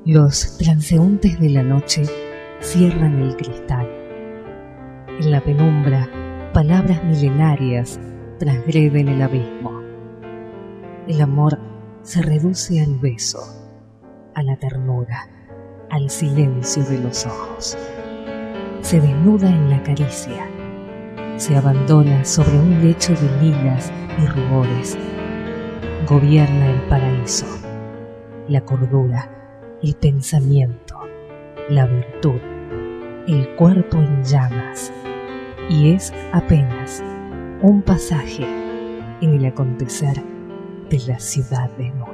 Los transeúntes de la noche cierran el cristal. En la penumbra, palabras milenarias transgreden el abismo. El amor se reduce al beso, a la ternura, al silencio de los ojos. Se desnuda en la caricia, se abandona sobre un lecho de lilas y rubores. Gobierna el paraíso, la cordura, el pensamiento, la virtud, el cuerpo en llamas, y es apenas un pasaje en el acontecer de la ciudad de noche.